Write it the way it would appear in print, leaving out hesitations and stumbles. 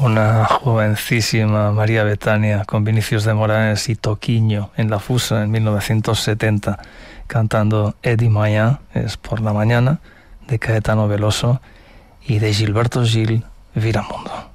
una jovencísima María Betania con Vinicius de Moraes y Toquiño en la Fusa en 1970, cantando Eddie Maya, es por la mañana, de Caetano Veloso, y de Gilberto Gil, Viramundo.